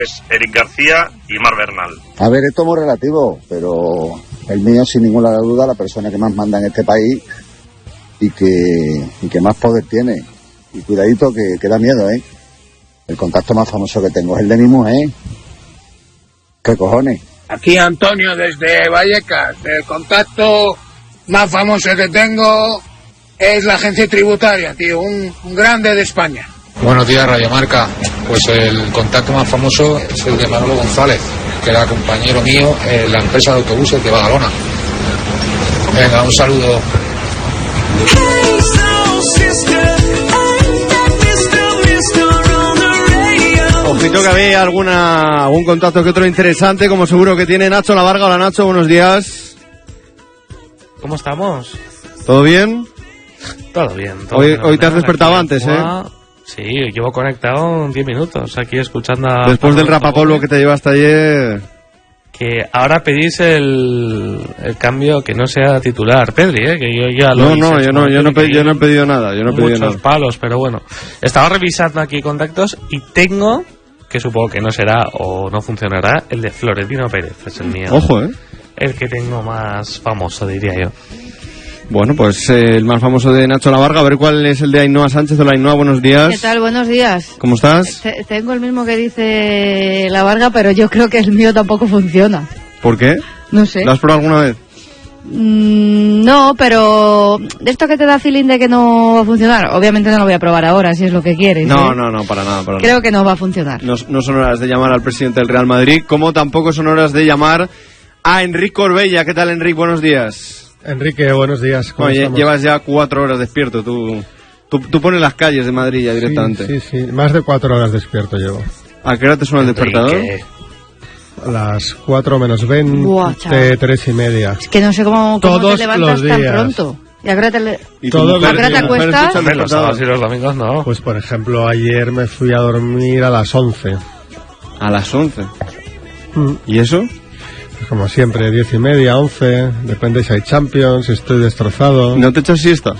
Eric García y Mar Bernal. A ver, esto es muy relativo, pero el mío, sin ninguna duda, la persona que más manda en este país y que más poder tiene. Y cuidadito que da miedo, ¿eh? El contacto más famoso que tengo es el de mi mujer. ¿Qué cojones? Aquí Antonio desde Vallecas. El contacto más famoso que tengo es la agencia tributaria, tío, un grande de España. Buenos días, Radio Marca. Pues el contacto más famoso es el de Manolo González, que era compañero mío en la empresa de autobuses de Badalona. Venga, un saludo. Ojito que había algún contacto que otro interesante, como seguro que tiene Nacho La Varga. Hola Nacho, buenos días. ¿Cómo estamos? ¿Todo bien? Todo bien. Hoy te has despertado antes, ¿eh? Sí, llevo conectado 10 minutos aquí escuchando a... Después del rapapolvo que te llevaste ayer... Que ahora pedís el cambio que no sea titular, Pedri, que yo ya lo hice. Yo no he pedido nada. Muchos palos, pero bueno. Estaba revisando aquí contactos y tengo, que supongo que no será o no funcionará, el de Florentino Pérez, es el mío. Ojo, El que tengo más famoso, diría yo. Bueno, pues el más famoso de Nacho La Varga, a ver cuál es el de Ainhoa Sánchez. Hola Ainhoa, buenos días. ¿Qué tal? Buenos días. ¿Cómo estás? Tengo el mismo que dice La Varga, pero yo creo que el mío tampoco funciona. ¿Por qué? No sé. ¿Lo has probado alguna vez? No, pero de esto que te da feeling de que no va a funcionar, obviamente no lo voy a probar ahora, si es lo que quieres. No, para nada. Creo que no va a funcionar. No son horas de llamar al presidente del Real Madrid, como tampoco son horas de llamar a Enrique Corbella. ¿Qué tal, Enrique? Buenos días. Enrique, buenos días. Oye, llevas ya 4 horas despierto. Tú pones las calles de Madrid ya directamente. Sí. Más de 4 horas despierto llevo. ¿A qué hora te suena el despertador? A las 4 menos 20, 3 y media. Es que no sé cómo te levantas tan pronto. ¿Y a qué hora te acuestas? Los sábados y los domingos no. Pues por ejemplo, ayer me fui a dormir a las 11. ¿A las 11? ¿Y eso? Como siempre, 10 y media, 11, depende si hay Champions, si estoy destrozado. ¿No te echas siesta?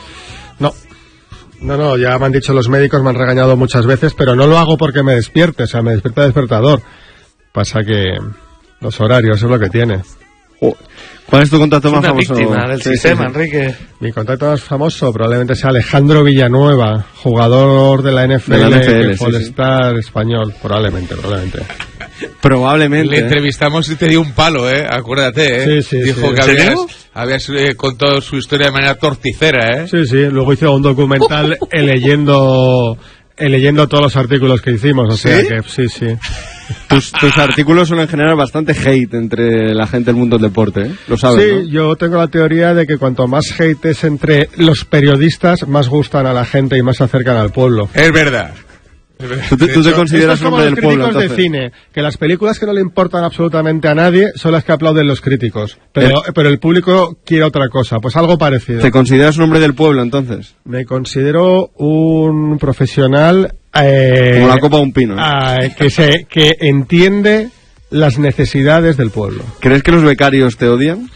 No, ya me han dicho los médicos, me han regañado muchas veces, pero no lo hago porque me despierte, o sea, me despierta el despertador. Pasa que los horarios es lo que tiene. ¿Cuál es tu contacto más famoso? Víctima del sistema, Enrique. Mi contacto más famoso probablemente sea Alejandro Villanueva, jugador de la NFL, Polestar español, probablemente. Probablemente. Le entrevistamos y te dio un palo, acuérdate, Sí, dijo que habías contado su historia de manera torticera, Sí, luego hice un documental leyendo todos los artículos que hicimos, o sea que sí. Tus artículos suelen generar bastante hate entre la gente del mundo del deporte, ¿Lo sabes? Sí, ¿no? Yo tengo la teoría de que cuanto más hate es entre los periodistas, más gustan a la gente y más se acercan al pueblo. Es verdad. ¿Tú te consideras hombre del pueblo, entonces? De cine, que las películas que no le importan absolutamente a nadie son las que aplauden los críticos, pero el público quiere otra cosa, pues algo parecido. ¿Te consideras un hombre del pueblo, entonces? Me considero un profesional... como la copa de un pino. Que entiende las necesidades del pueblo. ¿Crees que los becarios te odian?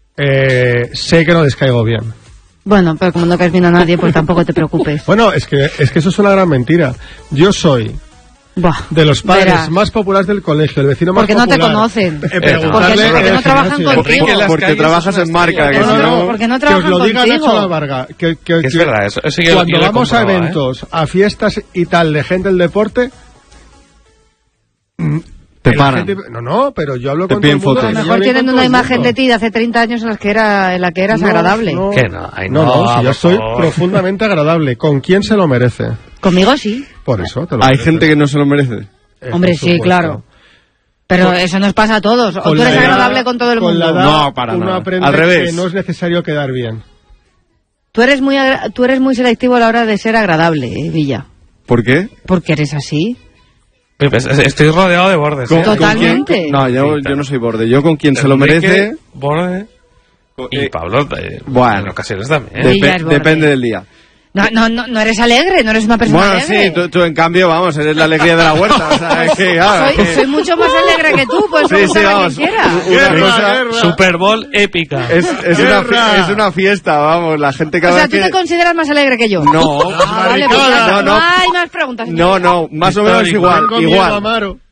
Sé que no les caigo bien. Bueno, pero como no caes bien a nadie, pues tampoco te preocupes. Bueno, es que eso es una gran mentira. Yo soy de los padres más populares del colegio, el vecino más popular. Porque no te conocen. Porque no trabajan contigo. Porque trabajas en Marca. No, porque no trabajan contigo. Que os lo diga Nacho La Varga. Que es verdad, eso cuando vamos a eventos, a fiestas y tal de gente del deporte... Te paran. No, pero yo hablo con todo el mundo. A lo mejor tienen una imagen de ti de hace 30 años en la que eras agradable. No, yo soy profundamente agradable. ¿Con quién se lo merece? Conmigo sí. Por eso te lo Hay merece. gente que no se lo merece. Hombre, sí, claro. Pero eso nos pasa a todos. O tú eres agradable con todo el mundo. No, para nada. Al revés. Que no es necesario quedar bien. Tú eres muy selectivo a la hora de ser agradable, Villa. ¿Por qué? Porque eres así. Estoy rodeado de bordes. Totalmente. No, yo no soy borde. Yo con quien se lo merece... Borde. Y Pablo, bueno, en ocasiones también. Depende del día. No eres alegre, no eres una persona alegre. Bueno, sí, tú en cambio, vamos, eres la alegría de la huerta. O sea, es que, soy mucho más alegre que tú, puedes preguntar a quien quiera. Guerra. Super Bowl épica. Es una fiesta, vamos, la gente cada vez O sea, ¿tú te consideras más alegre que yo? No. Vale, pues no hay más preguntas. No, más o menos igual.